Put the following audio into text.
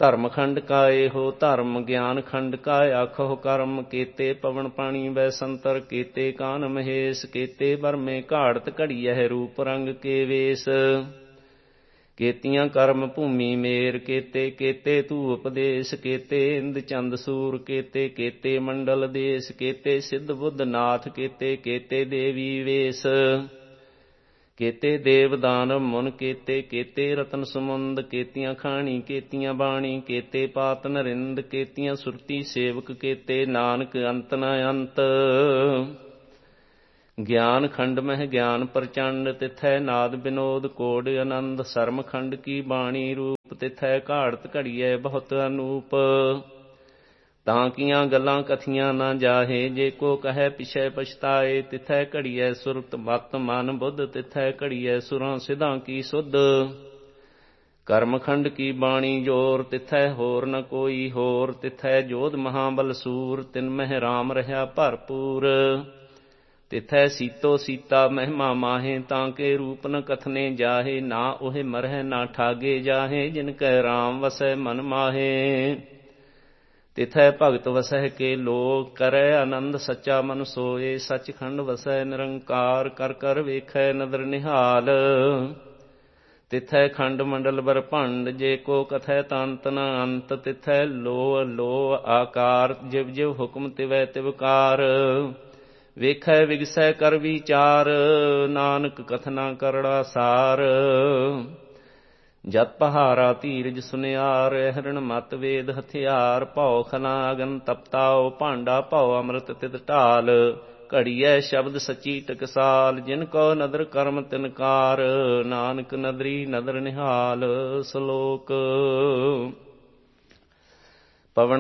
ਧਰਮ ਖੰਡ ਕਾ ਇਹੋ ਧਰਮ, ਗਿਆਨ ਖੰਡ ਕਾ ਆਖੋ ਕਰਮ। ਕੀਤੇ ਪਵਨ ਪਾਣੀ ਵੈ ਸੰਤਰ, ਕੀਤੇ ਕਾਨ ਮਹੇਸ਼। ਕੀਤੇ ਬਰਮੇ ਘਾੜਤ ਘੜੀਐ, ਰੂਪ ਰੰਗ ਕੇ ਵੇਸ। ਕੀਤੀਆਂ ਕਰਮ ਭੂਮੀ ਮੇਰ, ਕੀਤੇ ਤੂ ਉਪਦੇਸ਼। ਕੀਤੇ ਇੰਦ ਚੰਦ ਸੂਰ, ਕੀਤੇ ਮੰਡਲ ਦੇਸ਼। ਕੀਤੇ ਸਿੱਧ ਬੁੱਧ ਨਾਥ, ਕੀਤੇ ਦੇਵੀ ਵੇਸ। ਕੀਤੇ ਦੇਵ ਦਾਨਵ ਮੁਨ, ਕੀਤੇ ਰਤਨ ਸਮੁੰਦ। ਕੀਤੀਆਂ ਖਾਣੀ ਕੀਤੀਆਂ ਬਾਣੀ, ਕੀਤੇ ਪਾਤ ਨਰਿੰਦ। ਕੀਤੀਆਂ ਸੁਰਤੀ ਸੇਵਕ, ਕੀਤੇ ਨਾਨਕ ਅੰਤ ਨ ਅੰਤ। ਗਿਆਨ ਖੰਡ ਮਹਿ ਗਿਆਨ ਪ੍ਰਚੰਡ, ਤਿਥੈ ਨਾਦ ਬਿਨੋਦ ਕੋਡ ਆਨੰਦ। ਸਰਮ ਖੰਡ ਕੀ ਬਾਣੀ ਰੂਪ, ਤਿਥੈ ਘਾੜਤ ਘੜੀਐ ਬਹੁਤ ਅਨੂਪ। ਤਾਂ ਕੀਆਂ ਗੱਲਾਂ ਕਥੀਆਂ ਨਾ ਜਾਹੇ, ਜੇ ਕੋ ਕਹੈ ਪਿਛੈ ਪਛਤਾਏ। ਤਿਥੈ ਘੜੀਐ ਸੁਰਤ ਮਤ ਮਨ ਬੁੱਧ, ਤਿਥੈ ਘੜੀਐ ਸੁਰਾਂ ਸਿਧਾਂ ਕੀ ਸੁਧ। ਕਰਮ ਖੰਡ ਕੀ ਬਾਣੀ ਜੋਰ, ਤਿਥੈ ਹੋਰ ਨ ਕੋਈ ਹੋਰ। ਤਿਥੈ ਜੋਧ ਮਹਾਬਲ ਸੂਰ, ਤਿਨ ਮਹਿ ਰਾਮ ਰਹਾ ਭਰਪੂਰ। ਤਿਥੈ ਸੀਤੋ ਸੀਤਾ ਮਹਿਮਾ ਮਾਹੇ, ਤਾਂ ਕੇ ਰੂਪ ਨ ਕਥਨੇ ਜਾਹੇ। ਨਾ ਉਹੇ ਮਰਹਿ ਨਾ ਠਾਗੇ ਜਾਹੇ, ਜਿਨ ਕੈ ਰਾਮ ਵਸੈ ਮਨ ਮਾਹੇ। ਤਿਥੈ ਭਗਤ ਵਸਹਿ ਕੇ ਲੋ, ਕਰੈ ਆਨੰਦ ਸੱਚਾ ਮਨ ਸੋਏ। ਸੱਚਖੰਡ ਵਸੈ ਨਿਰੰਕਾਰ, ਕਰ ਕਰ ਵੇਖੈ ਨਦਰ ਨਿਹਾਲ। ਤਿਥੈ ਖੰਡ ਮੰਡਲ ਬਰਭੰਡ, ਜੇ ਕੋ ਕਥੈ ਤਾਂ ਅੰਤ ਨ ਅੰਤ। ਤਿਥੈ ਲੋ ਲੋ ਆਕਾਰ, ਜਿਵ ਜਿਵ ਹੁਕਮ ਤਿਵੈ ਤਿਵਕਾਰ। ਵੇਖੈ ਵਿਗਸੈ ਕਰ ਵਿਚਾਰ, ਨਾਨਕ ਕਥਨਾ ਕਰੜਾ ਸਾਰ। ਜਤ ਪਹਾਰਾ ਧੀਰਜ ਸੁਨਿਆਰ, ਹਿਰਣ ਮਤ ਵੇਦ ਹਥਿਆਰ। ਭਉ ਖਲਾ ਅਗਨ ਤਪਤਾਉ, ਭਾਂਡਾ ਭਉ ਅੰਮ੍ਰਿਤ ਤਿਤ ਢਾਲ। ਘੜੀਐ ਸ਼ਬਦ ਸੱਚੀ ਟਕਸਾਲ, ਜਿਨ ਕੋ ਨਦਰ ਕਰਮ ਤਿਨਕਾਰ। ਨਾਨਕ ਨਦਰੀ ਨਦਰ ਨਿਹਾਲ। ਸ਼ਲੋਕ।